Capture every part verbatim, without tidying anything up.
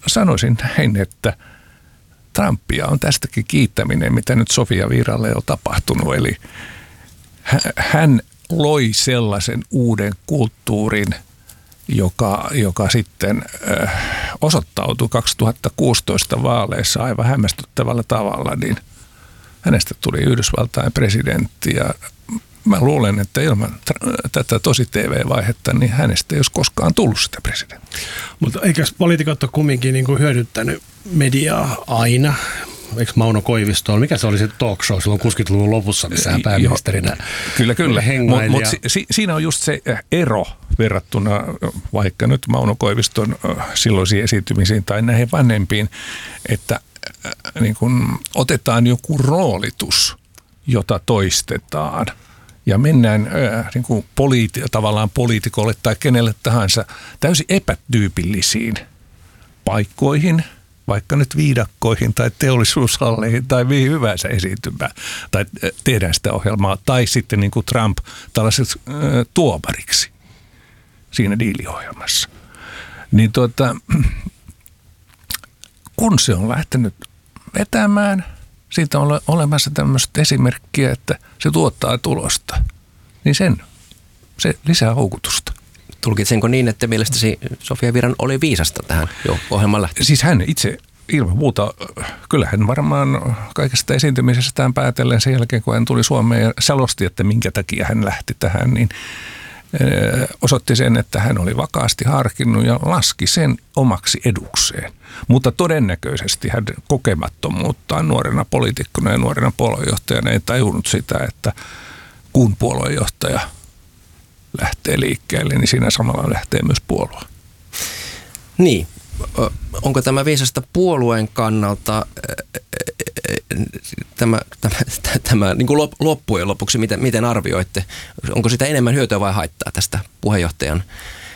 sanoisin näin, että Trumpia on tästäkin kiittäminen, mitä nyt Sofia Virralle on tapahtunut. Eli hän loi sellaisen uuden kulttuurin, joka, joka sitten äh, osoittautui kaksituhattakuusitoista vaaleissa aivan hämmästyttävällä tavalla, niin hänestä tuli Yhdysvaltain presidentti ja mä luulen, että ilman tätä tosi T V-vaihetta, niin hänestä ei olisi koskaan tullut sitä presidenttiä. Mutta eikö poliitikot ole kumminkin niin kuin hyödyttänyt mediaa aina? Eikö Mauno Koivisto, mikä se oli se talk show silloin kuusikymmentäluvun lopussa, missä hän pääministerinä Kyllä, kyllä. hengaili? Mutta mut si, siinä on just se ero verrattuna vaikka nyt Mauno Koiviston silloisiin esiintymisiin tai näihin vanhempiin, että äh, niin kun otetaan joku roolitus, jota toistetaan. Ja mennään äh, niin kuin poliiti- tavallaan poliitikolle tai kenelle tahansa täysin epätyypillisiin paikkoihin, vaikka nyt viidakkoihin tai teollisuushalleihin tai mihin hyvänsä esiintymään tai tehdään sitä ohjelmaa. Tai sitten niin kuin Trump tällaiseksi äh, tuomariksi siinä diiliohjelmassa. Niin tuota, kun se on lähtenyt vetämään, siitä on olemassa tämmöistä esimerkkiä, että se tuottaa tulosta, niin sen, se lisää houkutusta. Tulkitsenko niin, että mielestäsi Sofia Virran oli viisasta tähän jo ohjelman lähtöön? Siis hän itse ilman muuta, kyllähän varmaan kaikesta esiintymisestään päätellen sen jälkeen, kun hän tuli Suomeen ja selosti, että minkä takia hän lähti tähän, niin osoitti sen, että hän oli vakaasti harkinnut ja laski sen omaksi edukseen. Mutta todennäköisesti hän kokemattomuuttaan nuorena poliitikkona ja nuorena puoluejohtajana ei tajunnut sitä, että kun puoluejohtaja lähtee liikkeelle, niin siinä samalla lähtee myös puolue. Niin. Onko tämä viisasta puolueen kannalta tämä, tämä, tämä niin kuin loppujen lopuksi, miten, miten arvioitte? Onko sitä enemmän hyötyä vai haittaa tästä puheenjohtajan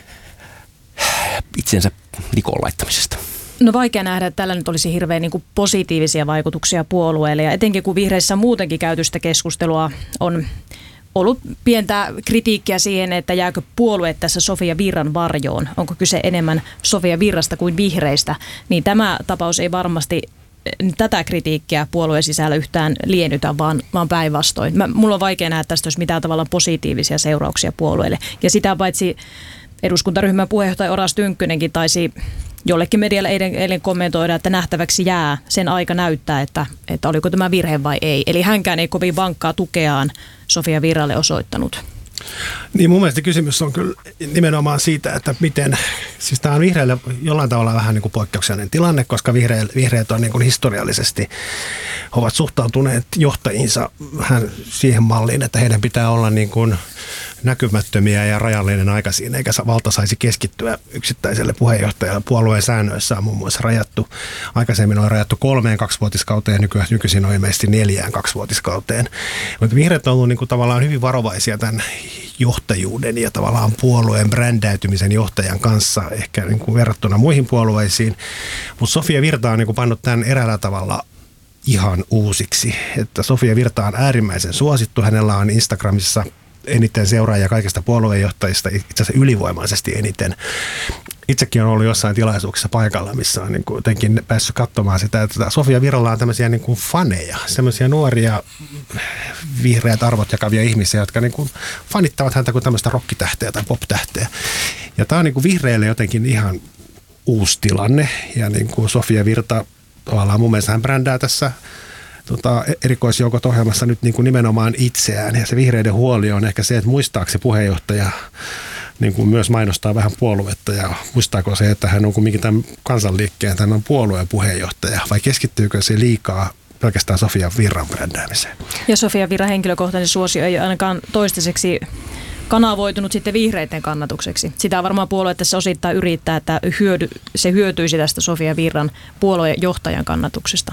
itsensä likoon laittamisesta? No vaikea nähdä, että tällä nyt olisi hirveän niin kuin positiivisia vaikutuksia puolueelle ja etenkin kun vihreissä muutenkin käytystä keskustelua on ollut pientä kritiikkiä siihen, että jääkö puolue tässä Sofia Virran varjoon. Onko kyse enemmän Sofia Virrasta kuin vihreistä, niin tämä tapaus ei varmasti tätä kritiikkiä puolueen sisällä yhtään liennytä, vaan, vaan päinvastoin. Mä, mulla on vaikea nähdä, että tästä olisi mitään tavalla positiivisia seurauksia puolueelle. Ja sitä paitsi eduskuntaryhmän puheenjohtaja Oras Tynkkynenkin taisi jollekin medialle eilen, eilen kommentoida, että nähtäväksi jää, sen aika näyttää, että, että oliko tämä virhe vai ei. Eli hänkään ei kovin vankkaa tukeaan Sofia Virralle osoittanut. Niin mun mielestä kysymys on kyllä nimenomaan siitä, että miten, siis tämä on vihreille jollain tavalla vähän niin kuin poikkeuksellinen tilanne, koska vihreät, vihreät on niin kuin historiallisesti ovat suhtautuneet johtajiinsa vähän siihen malliin, että heidän pitää olla niin kuin näkymättömiä ja rajallinen aika siinä, eikä valta saisi keskittyä yksittäiselle puheenjohtajalle. Puolueen säännöissä on muun muassa rajattu, aikaisemmin on rajattu kolmeen kaksivuotiskauteen, nyky, nykyisin on ilmeisesti neljään kaksivuotiskauteen. Mutta vihreät on ollut niin kuin tavallaan hyvin varovaisia tämän johtajuuden ja tavallaan puolueen brändäytymisen johtajan kanssa, ehkä niin kuin verrattuna muihin puolueisiin. Mutta Sofia Virta on niin kuin pannut tämän eräällä tavalla ihan uusiksi. Että Sofia Virta on äärimmäisen suosittu. Hänellä on Instagramissa eniten seuraajia kaikista puoluejohtajista, itse asiassa ylivoimaisesti eniten. Itsekin on ollut jossain tilaisuuksissa paikalla, missä on niin kuin jotenkin päässyt katsomaan sitä, että Sofia Virralla on tämmöisiä niin kuin faneja, semmoisia nuoria vihreät arvot jakavia ihmisiä, jotka niin kuin fanittavat häntä kuin tämmöistä rockitähteä tai pop-tähteä. Ja tämä on niin kuin vihreille jotenkin ihan uusi tilanne, ja niin kuin Sofia Virta tavallaan mun mielestä hän brändää tässä Tota, erikoisjoukot ohjelmassa nyt niin kuin nimenomaan itseään, ja se vihreiden huoli on ehkä se, että muistaako se puheenjohtaja niin kuin myös mainostaa vähän puoluetta, ja muistaako se, että hän on kuitenkin tämän kansanliikkeen, tämän puolueen puheenjohtaja, vai keskittyykö se liikaa pelkästään Sofia Virran brändäämiseen? Ja Sofia Virran henkilökohtainen suosio ei ainakaan toistaiseksi kanavoitunut sitten vihreiden kannatukseksi. Sitä varmaan puolue tässä osittain yrittää, että hyödy, se hyötyisi tästä Sofia Virran puoluejohtajan kannatuksesta.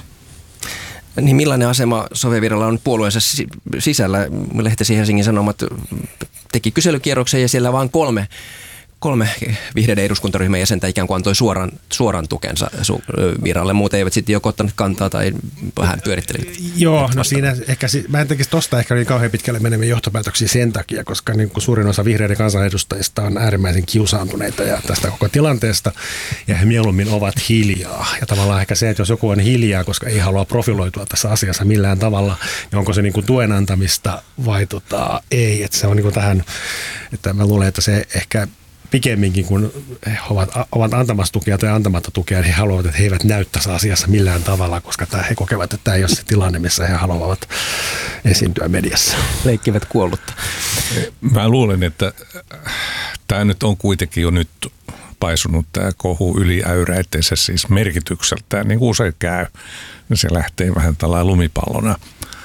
Niin millainen asema Sofia Virralla on puolueensa sisällä? Lehtesi Helsingin Sanomat teki kyselykierroksen ja siellä vain kolme, kolme vihreiden eduskuntaryhmän jäsentä ikään kuin antoi suoran, suoran tukensa Viralle. Muut eivät sitten joko ottanut kantaa tai vähän pyörittelivät. Joo, no siinä ehkä, mä en tekisi tosta ehkä niin kauhean pitkälle meneviä johtopäätöksiä sen takia, koska niin kuin suurin osa vihreiden kansanedustajista on äärimmäisen kiusaantuneita ja tästä koko tilanteesta, ja he mieluummin ovat hiljaa. Ja tavallaan ehkä se, että jos joku on hiljaa, koska ei halua profiloitua tässä asiassa millään tavalla, niin onko se niin kuin tuen antamista vai tota, ei. Että se on niin kuin tähän, että mä luulen, että se ehkä pikemminkin, kun he ovat, ovat antamassa tukea tai antamatta tukea, niin he haluavat, että he eivät näy tässä asiassa millään tavalla, koska tämä, he kokevat, että tämä ei ole se tilanne, missä he haluavat esiintyä mediassa. Leikkivät kuollutta. Mä luulen, että tämä nyt on kuitenkin jo nyt paisunut tämä kohu yli äyräitteensä siis merkitykseltään, niin kuin usein käy. Se lähtee vähän tällainen lumipallona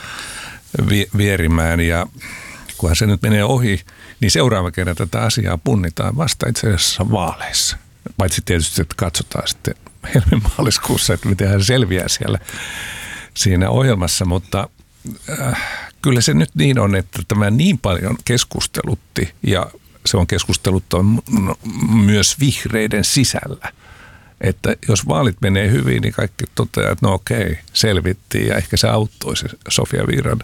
vierimään, ja kunhan se nyt menee ohi, niin seuraava kerran tätä asiaa punnitaan vasta itse asiassa vaaleissa. Paitsi tietysti, että katsotaan sitten helmimaaliskuussa, että miten hän selviää siellä siinä ohjelmassa, mutta äh, kyllä se nyt niin on, että tämä niin paljon keskustelutti, ja se on keskusteluttanut myös vihreiden sisällä, että jos vaalit menee hyvin, niin kaikki toteaa, että no okei, selvittiin, ja ehkä se auttoi se Sofia Virran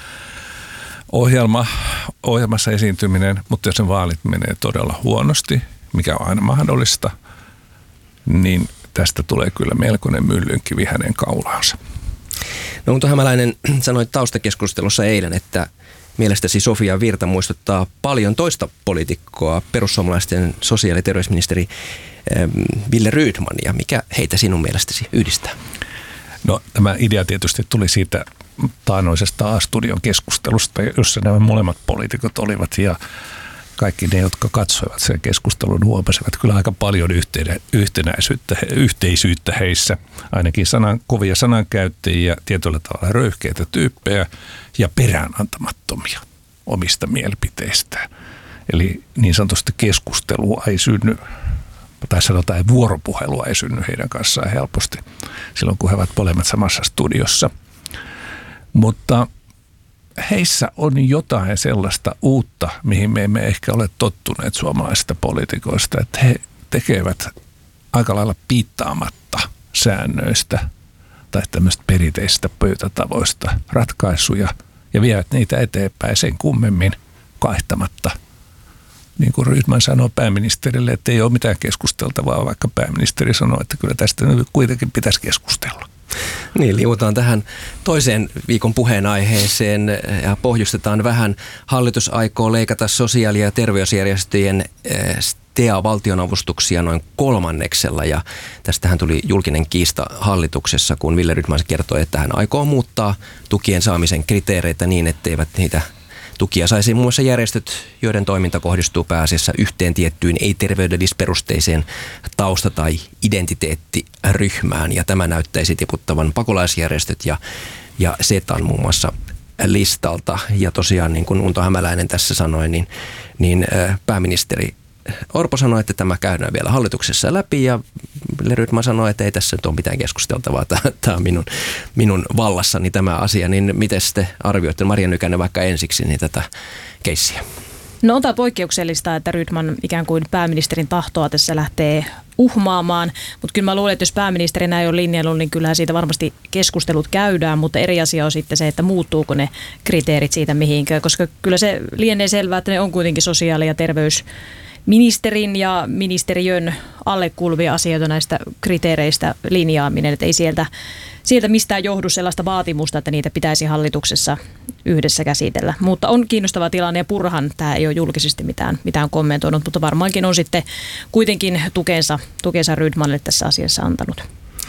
Ohjelma, ohjelmassa esiintyminen, mutta jos sen vaalit menee todella huonosti, mikä on aina mahdollista, niin tästä tulee kyllä melkoinen myllynkivi hänen kaulaansa. No Unto Hämäläinen, sanoit taustakeskustelussa eilen, että mielestäsi Sofia Virta muistuttaa paljon toista poliitikkoa, perussuomalaisten sosiaali- ja terveysministeri Wille Rydmania. Mikä heitä sinun mielestäsi yhdistää? No tämä idea tietysti tuli siitä taanoisesta A-studion keskustelusta, jossa nämä molemmat poliitikot olivat, ja kaikki ne, jotka katsoivat sen keskustelun, huomasivat kyllä aika paljon yhtenäisyyttä, yhteisyyttä heissä. Ainakin sanan, kovia sanankäyttäjiä, tietyllä tavalla röyhkeitä tyyppejä ja peräänantamattomia omista mielipiteistään. Eli niin sanotusti keskustelua ei synny, tai sanotaan, että vuoropuhelua ei synny heidän kanssaan helposti silloin, kun he ovat molemmat samassa studiossa. Mutta heissä on jotain sellaista uutta, mihin me emme ehkä ole tottuneet suomalaisista poliitikoista, että he tekevät aika lailla piittaamatta säännöistä tai tämmöistä perinteisistä pöytätavoista ratkaisuja ja vievät niitä eteenpäin sen kummemmin kaihtamatta. Niin kuin Rydman sanoo pääministerille, että ei ole mitään keskusteltavaa, vaikka pääministeri sanoo, että kyllä tästä nyt kuitenkin pitäisi keskustella. Niin, liuutaan tähän toiseen viikon puheenaiheeseen ja pohjustetaan vähän. Hallitus aikoo leikata sosiaali- ja terveysjärjestöjen S T A-valtionavustuksia noin kolmanneksella, ja tästähän tuli julkinen kiista hallituksessa, kun Wille Rydman kertoi, että hän aikoo muuttaa tukien saamisen kriteereitä niin, etteivät niitä tukia saisi muun muassa järjestöt, joiden toiminta kohdistuu pääasiassa yhteen tiettyyn ei-terveydellisperusteiseen tausta- tai identiteettiryhmään. Ja tämä näyttäisi tiputtavan pakolaisjärjestöt ja, ja SETAn muun muassa listalta. Ja tosiaan, niin kuin Unto Hämäläinen tässä sanoi, niin, niin pääministeri Orpo sanoi, että tämä käydään vielä hallituksessa läpi, ja Wille Rydman sanoi, että ei tässä nyt ole mitään keskusteltavaa, tämä on minun, minun vallassani tämä asia. Niin miten te arvioitte, Maria Nykänen, vaikka ensiksi niin tätä keissiä? No on tämä poikkeuksellista, että Rydman ikään kuin pääministerin tahtoa tässä lähtee uhmaamaan, mutta kyllä mä luulen, että jos pääministeri näin on linjannut, niin kyllähän siitä varmasti keskustelut käydään, mutta eri asia on sitten se, että muuttuuko ne kriteerit siitä mihinkään, koska kyllä se lienee selvää, että ne on kuitenkin sosiaali- ja terveys ministerin ja ministeriön alle kuuluvia asioita näistä kriteereistä linjaaminen, että ei sieltä, sieltä mistään johdu sellaista vaatimusta, että niitä pitäisi hallituksessa yhdessä käsitellä. Mutta on kiinnostava tilanne, ja Purrahan tämä ei ole julkisesti mitään, mitään kommentoinut, mutta varmaankin on sitten kuitenkin tukensa, tukensa Rydmanille tässä asiassa antanut.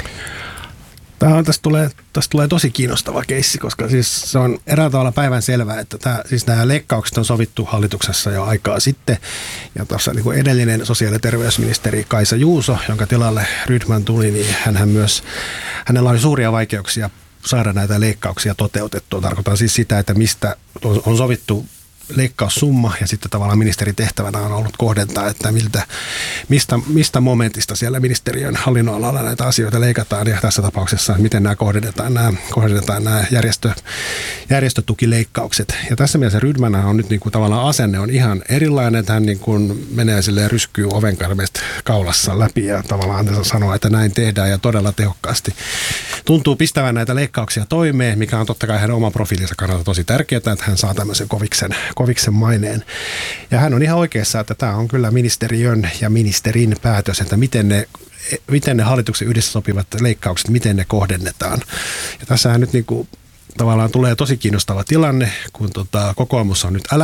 Tämä on, tästä, tulee, tästä tulee tosi kiinnostava keissi, koska siis se on eräällä tavalla päivän selvää, että tämä, siis nämä leikkaukset on sovittu hallituksessa jo aikaa sitten. Ja tuossa niin kuin edellinen sosiaali- ja terveysministeri Kaisa Juuso, jonka tilalle Rydman tuli, niin hänhän myös, hänellä oli suuria vaikeuksia saada näitä leikkauksia toteutettua. Tarkoitan siis sitä, että mistä on sovittu leikkaussumma ja sitten tavallaan ministerin tehtävänä on ollut kohdentaa, että miltä, mistä, mistä momentista siellä ministeriön hallinnonalalla näitä asioita leikataan ja tässä tapauksessa miten nämä kohdennetaan nämä, kohdennetaan nämä järjestö, järjestötukileikkaukset. Ja tässä mielessä Rydman on nyt niin kuin tavallaan asenne on ihan erilainen, että hän niin kuin menee silleen ryskyy ovenkarmeista kaulassa läpi ja tavallaan sanoo, että näin tehdään ja todella tehokkaasti. Tuntuu pistävän näitä leikkauksia toimeen, mikä on totta kai hänen oman profiilinsa kannalta tosi tärkeää, että hän saa tämmöisen koviksen, koviksen maineen. Ja hän on ihan oikeassa, että tämä on kyllä ministeriön ja ministerin päätös, että miten ne, miten ne hallituksen yhdessä sopivat leikkaukset, miten ne kohdennetaan. Ja tässähän nyt niin kuin tavallaan tulee tosi kiinnostava tilanne, kun tota, kokoomus on nyt älä